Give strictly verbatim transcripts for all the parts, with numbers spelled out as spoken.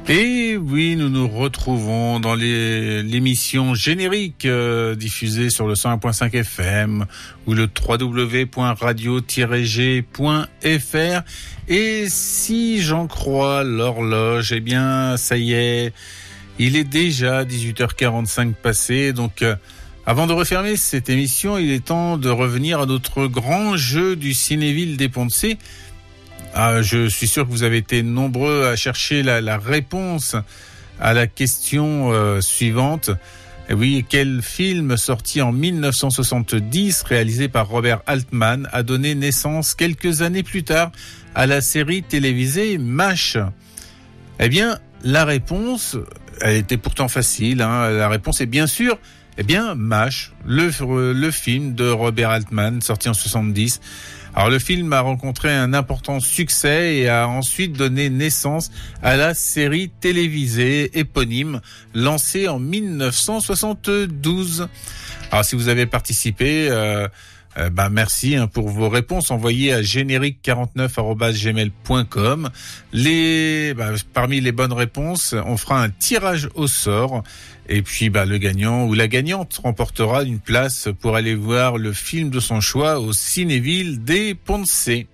Et oui, nous nous retrouvons dans les, l'émission générique euh, diffusée sur le cent un point cinq F M ou le w w w point radio tiret g point f r. Et si j'en crois l'horloge, eh bien, ça y est, il est déjà dix-huit heures quarante-cinq passé. Donc, euh, avant de refermer cette émission, il est temps de revenir à notre grand jeu du Cinéville des Ponts-de-Cé. Ah, je suis sûr que vous avez été nombreux à chercher la, la réponse à la question euh, suivante. Et oui, quel film sorti en dix-neuf cent soixante-dix, réalisé par Robert Altman, a donné naissance quelques années plus tard à la série télévisée MASH? Eh bien, la réponse, elle était pourtant facile. Hein. La réponse est bien sûr, eh bien, MASH, le, le film de Robert Altman, sorti en soixante-dix. Alors le film a rencontré un important succès et a ensuite donné naissance à la série télévisée éponyme lancée en dix-neuf cent soixante-douze. Alors si vous avez participé, euh, euh, bah merci hein, pour vos réponses envoyées à générique quarante-neuf arobase gmail point com. Les, bah, parmi les bonnes réponses, on fera un tirage au sort. Et puis, bah, le gagnant ou la gagnante remportera une place pour aller voir le film de son choix au Cinéville des Ponts-de-Cé.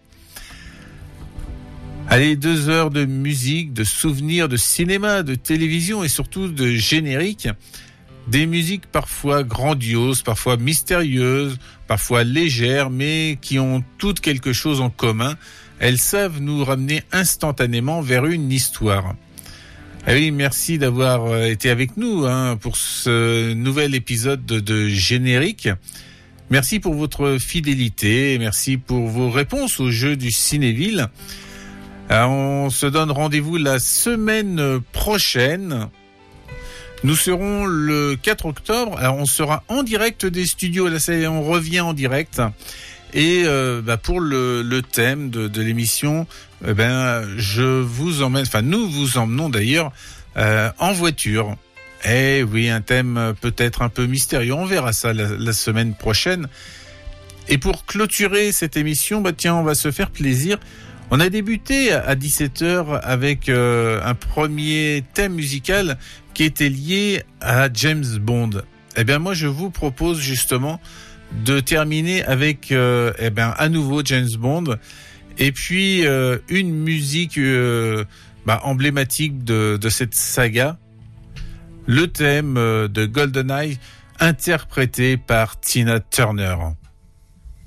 Allez, deux heures de musique, de souvenirs, de cinéma, de télévision et surtout de générique. Des musiques parfois grandioses, parfois mystérieuses, parfois légères, mais qui ont toutes quelque chose en commun. Elles savent nous ramener instantanément vers une histoire. Ah oui, merci d'avoir été avec nous hein, pour ce nouvel épisode de, de Générique. Merci pour votre fidélité, merci pour vos réponses au jeu du Cinéville. Alors, on se donne rendez-vous la semaine prochaine. Nous serons le quatre octobre. Alors, on sera en direct des studios. Là, ça y est, on revient en direct. Et euh, bah pour le, le thème de, de l'émission, eh ben je vous emmène, enfin nous vous emmenons d'ailleurs euh, en voiture. Eh oui, un thème peut-être un peu mystérieux. On verra ça la, la semaine prochaine. Et pour clôturer cette émission, bah tiens, on va se faire plaisir. On a débuté à dix-sept heures avec euh, un premier thème musical qui était lié à James Bond. Eh bien moi je vous propose justement de terminer avec euh, eh ben à nouveau James Bond et puis euh, une musique euh, bah, emblématique de, de cette saga, le thème euh, de GoldenEye interprété par Tina Turner.